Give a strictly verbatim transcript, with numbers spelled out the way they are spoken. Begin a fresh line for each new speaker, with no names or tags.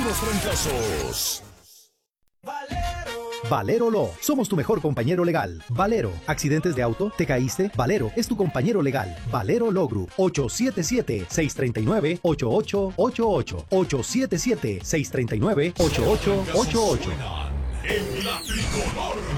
los trancazos.
Valero Law. Somos tu mejor compañero legal. Valero. ¿Accidentes de auto? ¿Te caíste? Valero es tu compañero legal. Valero Law Group. ocho siete siete, seis tres nueve, ocho ocho ocho ocho. ocho siete siete, seis tres nueve, ocho ocho ocho ocho.
En la tricolor.